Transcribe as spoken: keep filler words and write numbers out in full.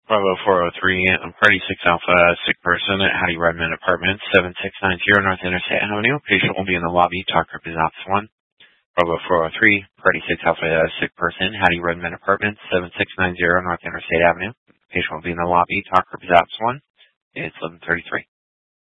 Bravo four oh three, I'm Party six Alpha, sick person at Hattie Redmond Apartments, seven six nine zero North Interstate Avenue. Patient will be in the lobby. Talk represents one. Bravo four oh three, Party six Alpha, sick person, Hattie Redmond Apartments, seven six nine zero North Interstate Avenue. Patient will be in the lobby. Talk represents one. It's eleven thirty-three.